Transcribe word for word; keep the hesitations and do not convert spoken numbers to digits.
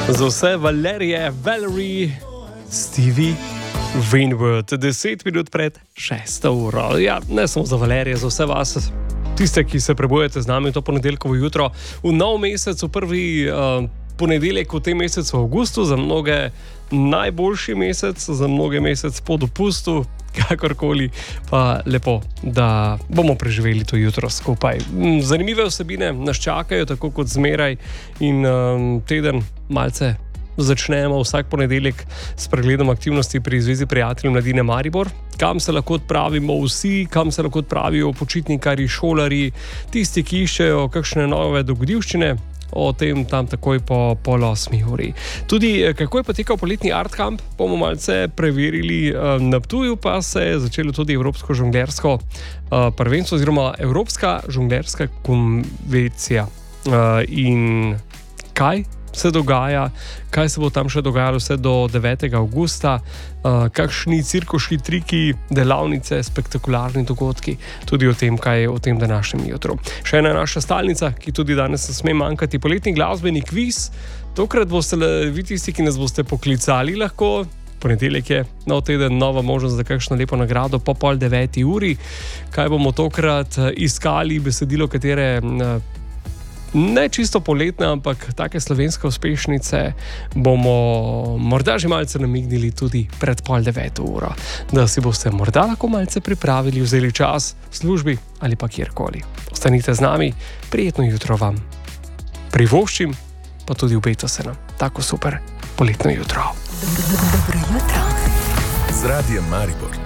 Za vse Valerije, Valerie, Stevie Winwood, deset minut pred šesto uro. Ja, ne samo za Valerije, za vse vas, tiste, ki se prebujete z nami to ponedeljkovo jutro, v nov mesec, v prvi uh, ponedeljek v tem mesecu, v avgustu, za mnoge najboljši mesec, za mnoge mesec po dopustu, kakorkoli, pa lepo, da bomo preživeli to jutro skupaj. Zanimive vsebine nas čakajo, tako kot zmeraj, in um, teden malce začnemo vsak ponedeljek s pregledom aktivnosti pri Zvezi prijateljev mladine Maribor, kam se lahko odpravimo vsi, kam se lahko odpravijo počitnikarji, šolarji, tisti, ki iščejo kakšne nove dogodivščine. O tem tam takoj po pol osmi uri. Tudi kako je potekal poletni Art Camp, bomo malce preverili. Na Ptuju pa se je začelo tudi Evropsko žonglersko prvenstvo oziroma Evropska žonglerska konvencija. In kaj se dogaja, kaj se bo tam še dogajalo vse do devetega avgusta, kakšni cirkuški triki, delavnice, spektakularni dogodki, tudi o tem, kaj je o tem današnjem jutru. Še ena naša stalnica, ki tudi danes ne sme manjkati, poletni glasbeni kviz. Tokrat boste vi tisti, ki nas boste poklicali lahko. Ponedeljek je nov teden, nova možnost za kakšno lepo nagrado po pol deveti uri. Kaj bomo tokrat iskali, besedilo, katere ne čisto poletne, ampak take slovenske uspešnice bomo morda že malce namignili tudi pred pol deveto uro, da si boste morda lahko malce pripravili, vzeli čas v službi ali pa kjerkoli. Ostanite z nami, prijetno jutro vam privoščim, pa tudi obeta se nam tako super poletno jutro. Dobro jutro. Z Radijem Maribor.